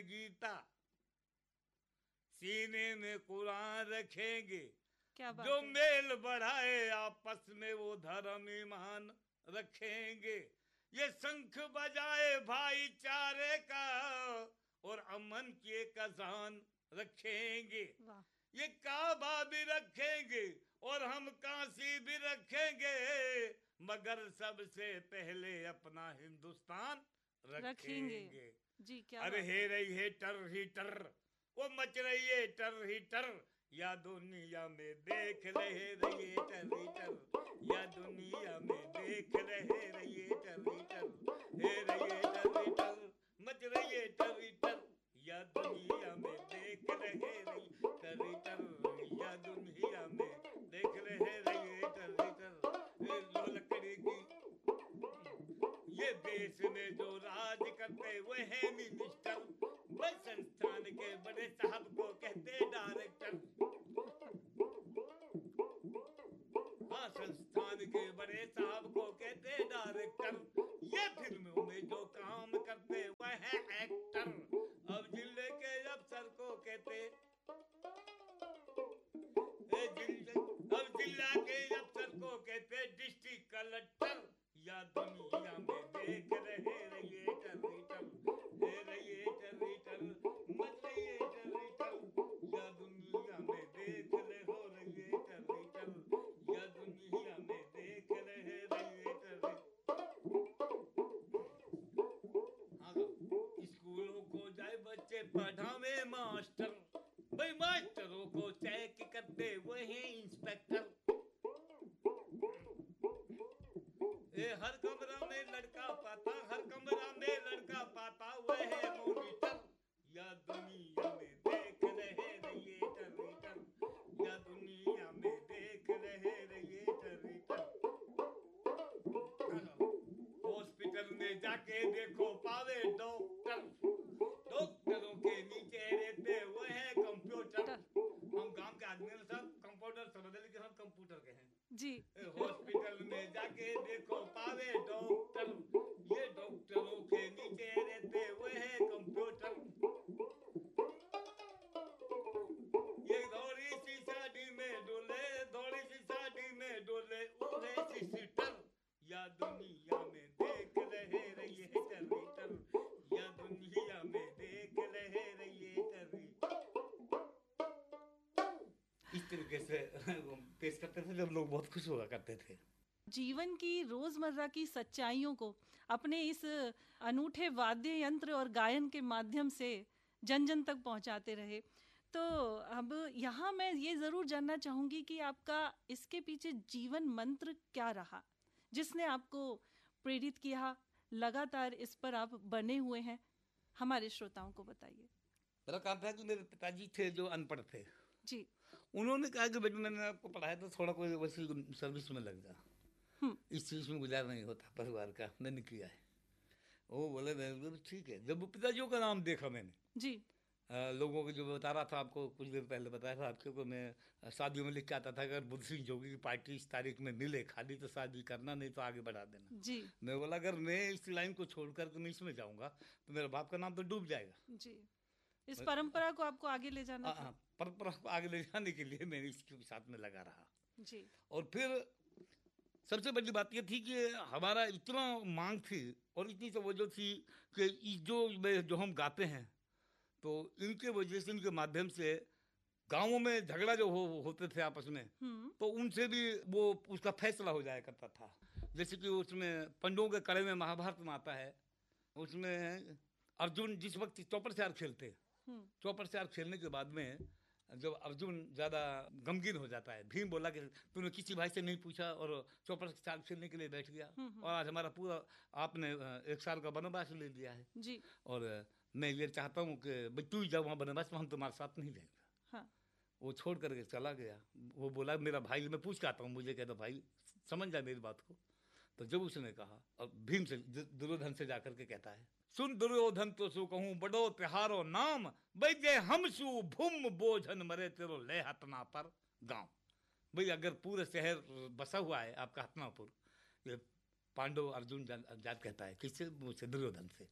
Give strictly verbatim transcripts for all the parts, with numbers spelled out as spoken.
में गीता, सीने में कुरान रखेंगे। क्या बात जो है। मेल बढ़ाए आपस में वो धर्म ईमान रखेंगे। ये शंख बजाए भाईचारे का और अमन की एक अजान रखेंगे। वाह। ये काबा भी रखेंगे और हम काशी भी रखेंगे, मगर सबसे पहले अपना हिंदुस्तान रखेंगे। रखेंगे। जी क्या अरे बात हे है। रही है टर ही टर, वो मच रही है टर ही टर, या दुनिया में देख रहे रहिए टर ही टर, या दुनिया में देख रहे रहिए टर ही टर, हे रहिए टर ही टर, मच रही है टर ही टर, या दुनिया में देख रहे रहिए टर ही टर, या दुनिया में देख रहे रहिए टर ही टर। ए लो लकड़ी की ये देश में जो राज करते वो है मिनिस्टर, वह संस्थान के बड़े साहब को कहते डायरेक्टर। हाँ, संस्थान के बड़े साहब को कहते डायरेक्टर। ये फिल्मों में जो काम करते वह है एक्टर। अब जिले के अफसर को कहते ए जिले, अब जिला के अफसर को कहते डिस्ट्रिक्ट कलेक्टर। या दुनिया में देख रहे रहिए टर्री टर, हे रहिए टर्री टर, मच रहिए टर्री टर, या दुनिया में देख रहे हो रहिए टर्री टर, या दुनिया में देख रहे रहिए टर्री। हाँ, स्कूलों को जाए बच्चे पढ़ावे मास्टर, भाई मास्टरों को चेक करते वो है इंस्पेक्टर। ए हर कमरा में लड़का पाता, हर कमरा में लड़का पाता वह है मॉनिटर। या दुनिया में देख रहे रहिए टर्री टर, या दुनिया में देख रहे रहिए टर्री टर। हॉस्पिटल में जाके देखो पावे डॉक्टर, डॉक्टरों के नीचे रहते वो है कंप्यूटर। हम गांव के आदमी सब कंप्यूटर समझ, लेकिन हम कंप्यूटर के हैं जी। हॉस्पिटल में जाके देखो पावे डॉक्टर, ये डॉक्टरों के नीचे रहते वो है कंप्यूटर। ये दौड़ी सी साड़ी में डोले, दौड़ी सी साड़ी में डोले वो है सिस्टर। या दुनिया में देख रहे रहिए टर्री टर, या दुनिया में देख रहे रहिए टर्री। इस तरीके से पेश करते थे जब लोग बहुत खुश हुआ करते थे। जीवन की रोजमर्रा की सच्चाइयों को अपने इस अनूठे वाद्य यंत्र और गायन के माध्यम से जन जन तक पहुंचाते रहे। तो अब यहाँ मैं ये ज़रूर जानना चाहूँगी कि आपका इसके पीछे जीवन मंत्र क्या रहा, जिसने आपको प्रेरित किया, लगातार इस पर आप बने हुए हैं, हमारे श्रोताओं को बताइए। मेरा काम था कि मेरे पिताजी थे जो अनपढ़ थे जी। उन्होंने कहा कि बेटा मैंने आपको पढ़ाया तो थोड़ा कोई वैसी सर्विस में लग जा, इस चीज़ में गुजारा नहीं होता परिवार का, मैंने किया है। वो बोले मैं ठीक है। जब पिताजियों का नाम देखा मैंने जी, आ, लोगों को जो बता रहा था आपको कुछ देर पहले बताया था आपके को, मैं शादियों में लिख के आता था अगर बुद्ध सिंह जोगी की पार्टी इस तारीख में मिले खाली तो शादी करना, नहीं तो आगे बढ़ा देना। जी। मैं बोला अगर मैं इस लाइन को छोड़कर तो मैं इसमें जाऊँगा तो मेरे बाप का नाम तो डूब जाएगा। जी, इस परंपरा को आपको आगे ले जाना था। परंपरा को आगे ले जाने के लिए मैं इसके साथ में लगा रहा। जी। और फिर सबसे बड़ी बात यह थी कि हमारा इतना मांग थी और इतनी तवज्जो थी कि जो जो हम गाते हैं तो इनके वजह से, इनके माध्यम से गांवों में झगड़ा जो हो होते थे आपस में, तो उनसे भी वो उसका फैसला हो जाया करता था। जैसे कि उसमें पंडों के कड़े में महाभारत में आता है, उसमें अर्जुन जिस वक्त चौपड़ चार खेलते, चौपड़ चार खेलने के बाद में जब अर्जुन ज़्यादा गमगीन हो जाता है, भीम बोला कि तूने किसी भाई से नहीं पूछा और चौपड़ चार खेलने के लिए बैठ गया और आज हमारा पूरा आपने एक साल का वनवास ले लिया है जी। और मैं ये चाहता हूँ कि भाई तू ही जाओ वहाँ वनवास में, हम तुम्हारे साथ नहीं जाएंगे। हाँ। वो छोड़ करके चला गया। वो बोला मेरा भाई, मैं पूछ के आता हूँ, मुझे कहता भाई समझ जाए मेरी बात को। तो जब उसने कहा और भीम से दुर्योधन से जाकर के कहता है, सुन दुर्योधन तो सु कहूँ बड़ो त्योहारो नाम, बैजे हम सु भूम बोझन मरे तेरो ले हतना पर गांव। भाई अगर पूरे शहर बसा हुआ है आपका हतनापुर, ये पांडव अर्जुन जात कहता है, किससे? मुझसे, दुर्योधन से,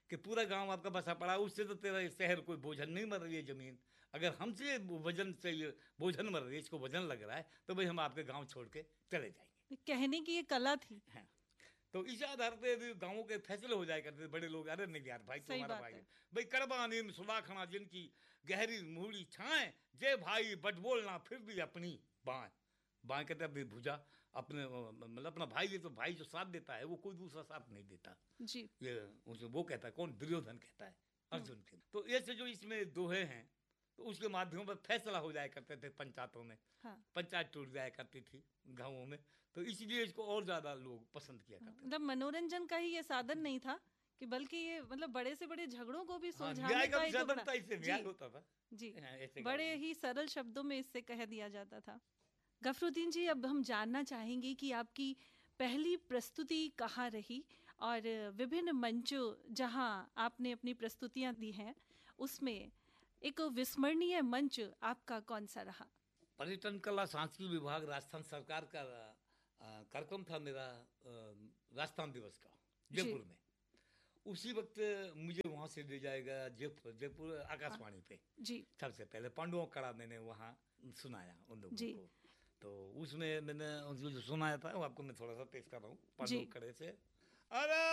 कि पूरा गांव आपका बसा पड़ा, उससे तो तेरा ये शहर कोई बोझन नहीं मर रही है ज़मीन। अगर हमसे वजन चाहिए, बोझन मर रही है, इसको वजन लग रहा है, तो भाई हम आपके गांव छोड़ के चले जाएंगे। कहने की ये कला थी। हाँ। तो इस आधार पे भी गाँवों के फैसले हो जाए करते थे। बड़े लोग, अरे नहीं यार भाई, सही तुम्हारा बात भाई है। भाई कड़बा नींद सुलाखना जिनकी गहरी मूड़ी छाए, जे भाई बट बोलना फिर भी अपनी बाएं। बाएं कहते हैं अपनी भुजा, अपने मतलब अपना भाई है, तो भाई जो साथ देता है वो कोई दूसरा साथ नहीं देता। जी। ये उसे वो कहता है, कौन? दुर्योधन कहता है अर्जुन के। तो ऐसे जो इसमें दोहे हैं, तो उसके माध्यम पर फैसला हो जाया करते थे पंचायतों में। हाँ। पंचायत टूट जाया करती थी गाँवों में, तो इसलिए इसको और ज्यादा लोग पसंद किया करते थे। मतलब मनोरंजन का ही ये साधन नहीं था, कि बल्कि ये मतलब बड़े से बड़े झगड़ों को भी हाँ, सुलझाने न्याय का का भी एक साधन बड़ा था, इससे न्याय होता था। जी हाँ, ऐसे बड़े गाँव में। ही सरल शब्दों में इससे कह दिया जाता था। गफरुद्दीन जी, अब हम जानना चाहेंगे कि आपकी पहली प्रस्तुति कहाँ रही, और विभिन्न मंचों जहाँ आपने अपनी प्रस्तुतियाँ दी हैं, उसमें एक विस्मरणीय मंच आपका कौन सा रहा? पर्यटन कला सांस्कृतिक विभाग राजस्थान सरकार का अ, कार्यक्रम था मेरा, अ, राजस्थान दिवस का, जी। जयपुर में। उसी वक्त मुझे वहाँ से ले जाएगा जयपुर, जयपुर आकाशवाणी पे। जी। सबसे पहले पांडवों कड़ा मैंने वहाँ सुनाया उन लोगों जी। को। तो उसमें मैंने उनको जो सुनाया था वो आपको मैं थोड़ा सा पेश कर रहा हूँ, पांडवों जी। कड़े से। अरे